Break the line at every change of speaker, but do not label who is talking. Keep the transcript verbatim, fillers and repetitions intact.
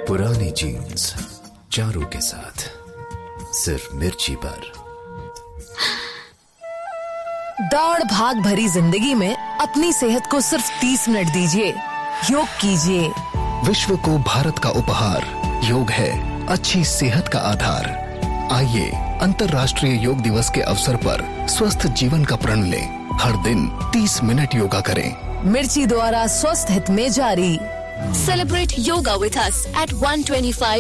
पुरानी जीन्स चारों के साथ सिर्फ मिर्ची पर।
दौड़ भाग भरी जिंदगी में अपनी सेहत को सिर्फ तीस मिनट दीजिए। योग कीजिए।
विश्व को भारत का उपहार योग है, अच्छी सेहत का आधार। आइए अंतर्राष्ट्रीय योग दिवस के अवसर पर स्वस्थ जीवन का प्रण लें। हर दिन तीस मिनट योगा करें।
मिर्ची द्वारा स्वस्थ हित में जारी।
Celebrate yoga with us at one twenty-five